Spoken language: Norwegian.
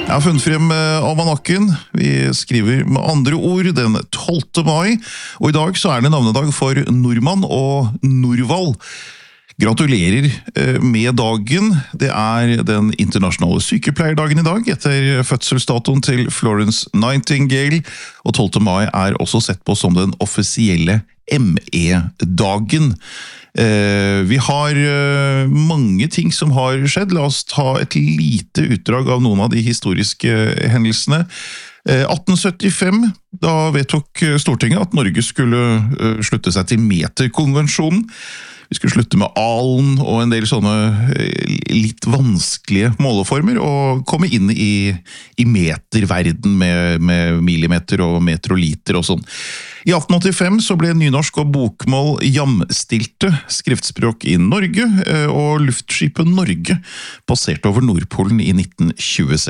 Jeg har funnet frem almanakken. Vi skriver med andre ord den 12. mai, og i dag så det navnedag for Normann og Norvald. Gratulerer med dagen. Det den internasjonale sykepleierdagen i dag, etter fødselsdatoen til Florence Nightingale, og 12. mai også sett på som den offisielle ME-dagen. Vi har mange ting som har skjedd. La oss ta et lite utdrag av noen av de historiske hendelsene. 1875, da vedtok Stortinget at Norge skulle slutte seg til meterkonvensjonen. Vi skulle slutte med alen og en del sånne litt vanskelige måleformer og komme inn i meterverden med millimeter og meter og liter og sånn. I 1885 så ble nynorsk og bokmål jamstilte skriftspråk i Norge, og luftskipet Norge passerte over Nordpolen i 1926.